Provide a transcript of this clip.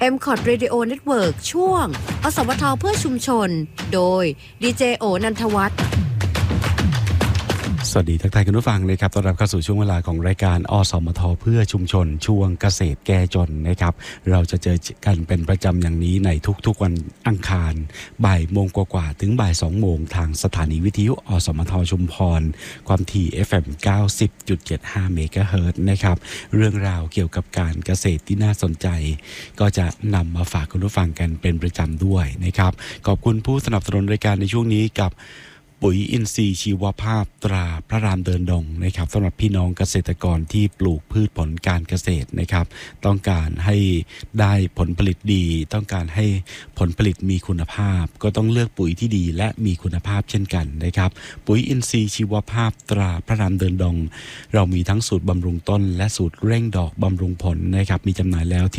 MCOT Radio Network ช่วงอสมทเพื่อชุมชนโดยดีเจโอนันทวัฒน์สวัสดีทักทายคุณผู้ฟังนะครับต้อนรับเข้าสู่ช่วงเวลาของรายการอสมทเพื่อชุมชนช่วงเกษตรแก้จนนะครับเราจะเจอกันเป็นประจำอย่างนี้ในทุกๆวันอังคารบ่ายโมงกว่าๆถึงบ่าย2โมงทางสถานีวิทยุอสมทชุมพรความถี่ FM 90.75 เมกะเฮิรตซ์นะครับเรื่องราวเกี่ยวกับการเกษตรที่น่าสนใจก็จะนำมาฝากคุณผู้ฟังกันเป็นประจำด้วยนะครับขอบคุณผู้สนับสนุนรายการในช่วงนี้กับปุ๋ยอินทรีย์ชีวภาพตราพระรามเดินดงนะครับสำหรับพี่น้องเกษตรกรที่ปลูกพืชผลการเกษตรนะครับต้องการให้ได้ผลผลิตดีต้องการให้ผลผลิตมีคุณภาพก็ต้องเลือกปุ๋ยที่ดีและมีคุณภาพเช่นกันนะครับปุ๋ยอินทรีย์ชีวภาพตราพระรามเดินดงเรามีทั้งสูตรบำรุงต้นและสูตรเร่งดอกบำรุงผลนะครับมีจำหน่ายแล้ว